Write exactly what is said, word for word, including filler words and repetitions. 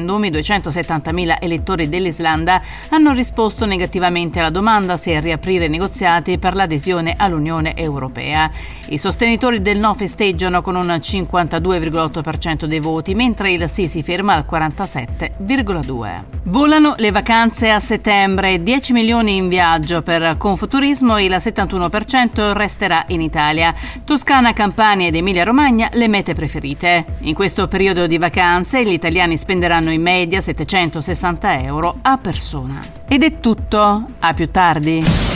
referendum i duecentosettantamila elettori dell'Islanda hanno risposto negativamente alla domanda se riaprire i negoziati per l'adesione all'Unione Europea. I sostenitori del no festeggiano con un cinquantadue virgola otto per cento dei voti, mentre il sì si ferma al quarantasette virgola due per cento. Volano le vacanze a settembre, dieci milioni in viaggio per Confuturismo, il settantuno per cento resterà in Italia. Toscana, Campania ed Emilia-Romagna le mete preferite. In questo periodo di vacanze gli italiani spenderanno in media settecentosessanta euro a persona. Ed è tutto, a più tardi.